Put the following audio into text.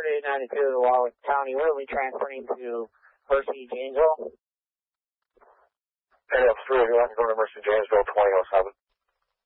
3892 to Warwick County. Where are we transferring to Mercy, Janesville? AF3, if you want to go to Mercy, Janesville, 2007.